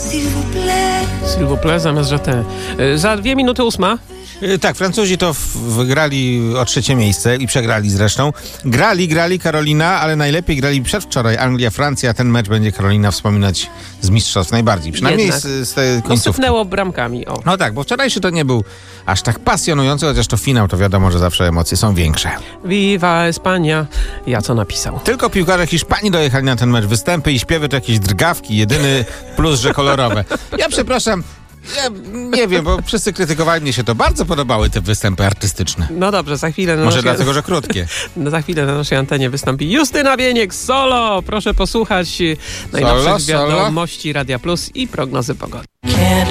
S'il vous plaît zamiast że ty. Za 2 minuty 8. Tak, Francuzi to wygrali o 3. miejsce i przegrali zresztą. Grali Karolina, ale najlepiej grali przedwczoraj Anglia-Francja. Ten mecz będzie Karolina wspominać z mistrzostw najbardziej. Przynajmniej Jednak. z tej końcówki. Sypnęło bramkami. O. No tak, bo wczorajszy to nie był aż tak pasjonujący, chociaż to finał, to wiadomo, że zawsze emocje są większe. Viva Espania. Ja co napisał? Tylko piłkarze Hiszpanii dojechali na ten mecz. Występy i śpiewy to jakieś drgawki. Jedyny plus, że kolorowe. Ja przepraszam, ja nie wiem, bo wszyscy krytykowali, mnie się to bardzo podobały te występy artystyczne. No dobrze, za chwilę Może dlatego, że krótkie. Za chwilę na naszej antenie wystąpi Justyna Bieniek solo. Proszę posłuchać najnowszych wiadomości Radia Plus i prognozy pogody.